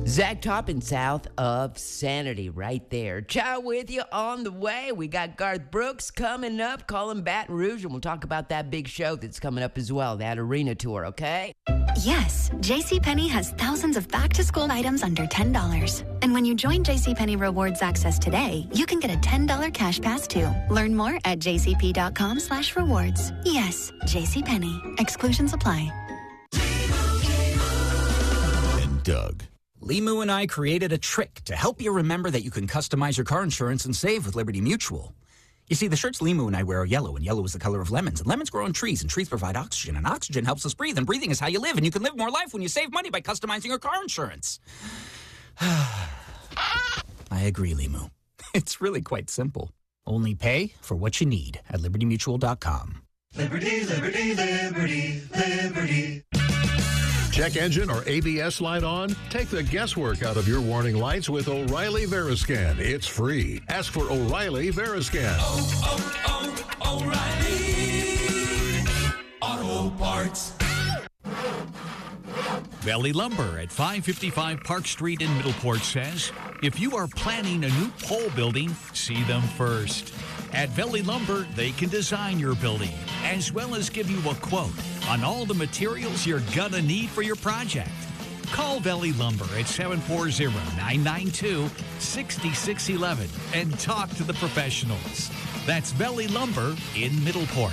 Zach Toppin, south of Sanity, right there. Chow with you on the way. We got Garth Brooks coming up, calling Baton Rouge, and we'll talk about that big show that's coming up as well, that arena tour, okay? Yes, JCPenney has thousands of back-to-school items under $10. And when you join JCPenney Rewards Access today, you can get a $10 cash pass too. Learn more at jcp.com/rewards. Yes, JCPenney. Exclusions apply. And Doug. Limu and I created a trick to help you remember that you can customize your car insurance and save with Liberty Mutual. You see, the shirts Limu and I wear are yellow, and yellow is the color of lemons. And lemons grow on trees, and trees provide oxygen, and oxygen helps us breathe, and breathing is how you live, and you can live more life when you save money by customizing your car insurance. I agree, Limu. It's really quite simple. Only pay for what you need at libertymutual.com. Liberty, liberty, liberty, liberty. Check engine or ABS light on? Take the guesswork out of your warning lights with O'Reilly Veriscan. It's free. Ask for O'Reilly Veriscan. O'Reilly Auto Parts. Valley Lumber at 555 Park Street in Middleport says, if you are planning a new pole building, see them first. At Valley Lumber, they can design your building, as well as give you a quote on all the materials you're gonna need for your project. Call Valley Lumber at 740-992-6611 and talk to the professionals. That's Valley Lumber in Middleport.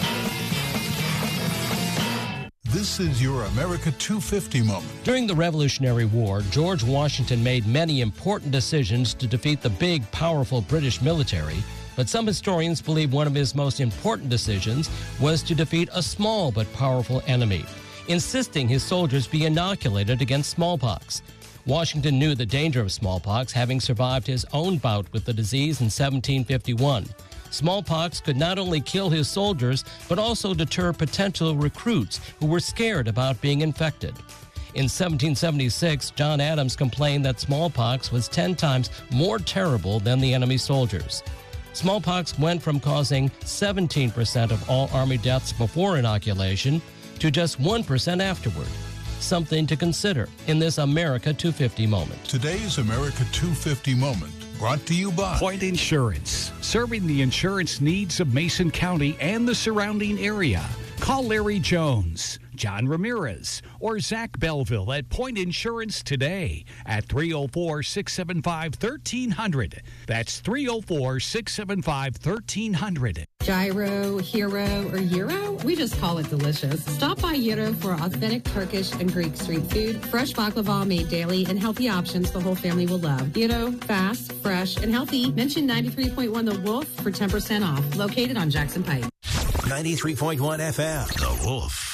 This is your America 250 moment. During the Revolutionary War, George Washington made many important decisions to defeat the big, powerful British military, but some historians believe one of his most important decisions was to defeat a small but powerful enemy, insisting his soldiers be inoculated against smallpox. Washington knew the danger of smallpox, having survived his own bout with the disease in 1751. Smallpox could not only kill his soldiers, but also deter potential recruits who were scared about being infected. In 1776, John Adams complained that smallpox was 10 times more terrible than the enemy soldiers. Smallpox went from causing 17% of all Army deaths before inoculation to just 1% afterward. Something to consider in this America 250 moment. Today's America 250 moment brought to you by Point Insurance, serving the insurance needs of Mason County and the surrounding area. Call Larry Jones, John Ramirez, or Zach Belleville at Point Insurance today at 304-675-1300. That's 304-675-1300. Gyro, Hero, or Gyro? We just call it delicious. Stop by Gyro for authentic Turkish and Greek street food, fresh baklava made daily, and healthy options the whole family will love. Gyro, fast, fresh, and healthy. Mention 93.1 The Wolf for 10% off. Located on Jackson Pike. 93.1 FM. The Wolf.